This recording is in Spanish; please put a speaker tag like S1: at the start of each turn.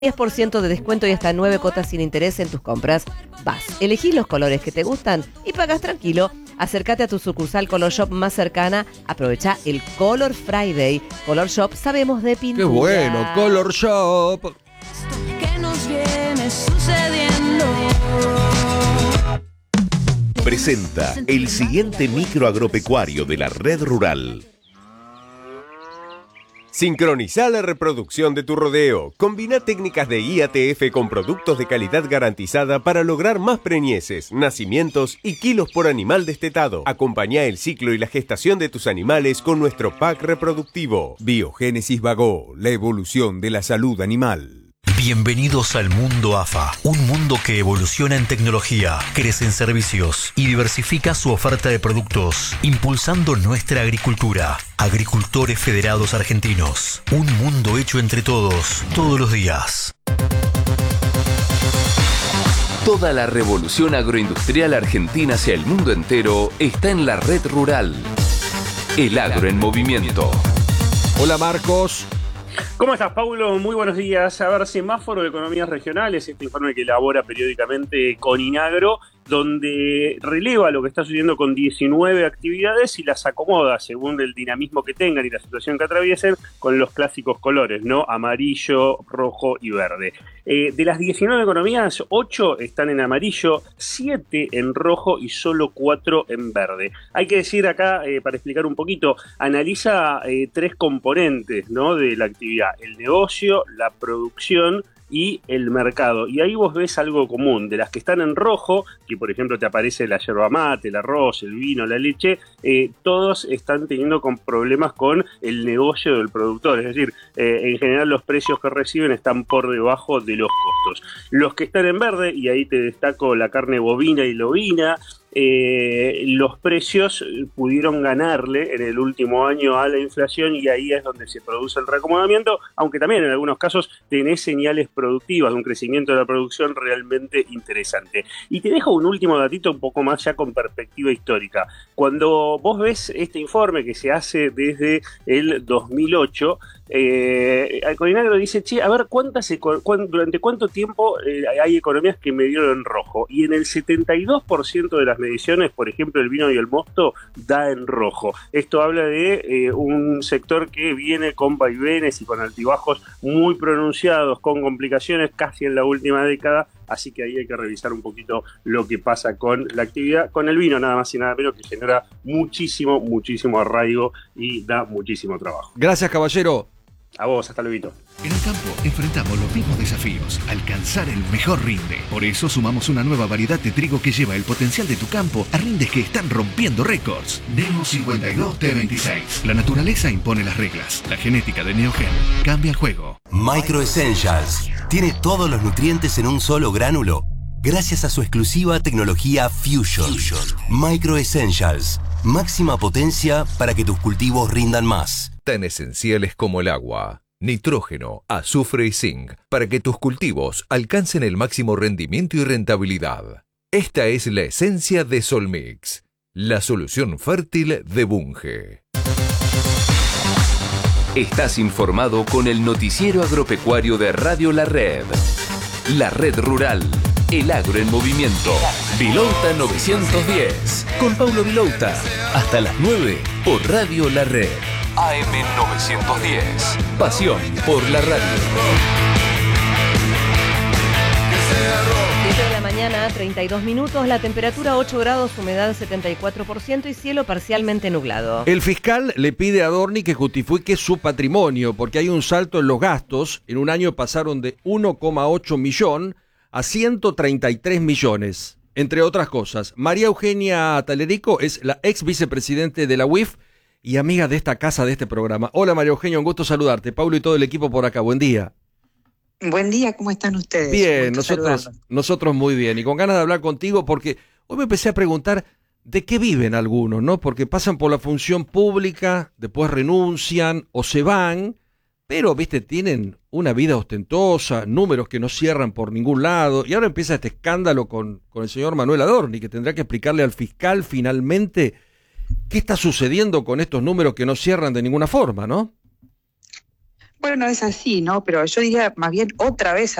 S1: 10% de descuento y hasta 9 cuotas sin interés en tus compras. Vas, elegís los colores que te gustan y pagas tranquilo. Acércate a tu sucursal Color Shop más cercana. Aprovecha el Color Friday. Color Shop, sabemos de pintura.
S2: ¡Qué bueno! Color Shop.
S3: ¿Qué nos viene sucediendo?
S4: Presenta el siguiente micro agropecuario de la Red Rural.
S5: Sincroniza la reproducción de tu rodeo. Combina técnicas de IATF con productos de calidad garantizada para lograr más preñeces, nacimientos y kilos por animal destetado. Acompaña el ciclo y la gestación de tus animales con nuestro pack reproductivo.
S6: Biogénesis Vago, la evolución de la salud animal.
S7: Bienvenidos al mundo AFA, un mundo que evoluciona en tecnología, crece en servicios y diversifica su oferta de productos, impulsando nuestra agricultura. Agricultores Federados Argentinos, un mundo hecho entre todos, todos los días.
S8: Toda la revolución agroindustrial argentina hacia el mundo entero está en la Red Rural. El agro en movimiento.
S2: Hola Marcos.
S9: ¿Cómo estás, Paulo? Muy buenos días. A ver, Semáforo de Economías Regionales, este informe que elabora periódicamente Coninagro, donde releva lo que está sucediendo con 19 actividades y las acomoda según el dinamismo que tengan y la situación que atraviesen con los clásicos colores, ¿no? Amarillo, rojo y verde. De las 19 economías, 8 están en amarillo, 7 en rojo y solo 4 en verde. Hay que decir acá, para explicar un poquito, analiza 3 componentes, ¿no?, de la actividad: el negocio, la producción y el mercado. Y ahí vos ves algo común. De las que están en rojo, que por ejemplo te aparece la yerba mate, el arroz, el vino, la leche, todos están teniendo problemas con el negocio del productor. Es decir, en general los precios que reciben están por debajo de los costos. Los que están en verde, y ahí te destaco la carne bovina y lobina, los precios pudieron ganarle en el último año a la inflación y ahí es donde se produce el reacomodamiento, aunque también en algunos casos tenés señales productivas de un crecimiento de la producción realmente interesante. Y te dejo un último datito un poco más ya con perspectiva histórica. Cuando vos ves este informe que se hace desde el 2008, Coninagro dice, che, a ver, ¿durante cuánto tiempo hay economías que medieron en rojo? Y en el 72% de las mediciones, por ejemplo, el vino y el mosto da en rojo. Esto habla de un sector que viene con vaivenes y con altibajos muy pronunciados, con complicaciones casi en la última década, así que ahí hay que revisar un poquito lo que pasa con la actividad, con el vino nada más y nada menos, que genera muchísimo arraigo y da muchísimo trabajo.
S2: Gracias, caballero.
S9: A vos, hasta luego.
S10: En el campo enfrentamos los mismos desafíos, alcanzar el mejor rinde. Por eso sumamos una nueva variedad de trigo que lleva el potencial de tu campo a rindes que están rompiendo récords. Neo 52 T26. La naturaleza impone las reglas. La genética de Neogen cambia el juego.
S11: Micro Essentials tiene todos los nutrientes en un solo gránulo gracias a su exclusiva tecnología Fusion. Micro Essentials. Máxima potencia para que tus cultivos rindan más.
S6: Tan esenciales como el agua, nitrógeno, azufre y zinc, para que tus cultivos alcancen el máximo rendimiento y rentabilidad. Esta es la esencia de Solmix, la solución fértil de Bunge.
S8: Estás informado con el noticiero agropecuario de Radio La Red. La Red Rural. El agro en movimiento. Vilouta 910. Con Paulo Vilouta. Hasta las 9 por Radio La Red. AM 910. Pasión por la radio.
S1: 7 de la mañana, 32 minutos, la temperatura 8 grados, humedad 74% y cielo parcialmente nublado.
S2: El fiscal le pide a Adorni que justifique su patrimonio porque hay un salto en los gastos. En un año pasaron de 1,8 millón a 133 millones, entre otras cosas. María Eugenia Talerico es la ex vicepresidente de la UIF y amiga de esta casa, de este programa. Hola María Eugenia, un gusto saludarte. Paulo y todo el equipo por acá, buen día.
S12: Buen día, ¿cómo están ustedes?
S2: Bien, nosotros muy bien. Y con ganas de hablar contigo porque hoy me empecé a preguntar de qué viven algunos, ¿no? Porque pasan por la función pública, después renuncian o se van, pero, viste, tienen una vida ostentosa, números que no cierran por ningún lado, y ahora empieza este escándalo con el señor Manuel Adorni, que tendrá que explicarle al fiscal finalmente qué está sucediendo con estos números que no cierran de ninguna forma, ¿no?
S12: Bueno, es así, ¿no? Pero yo diría más bien otra vez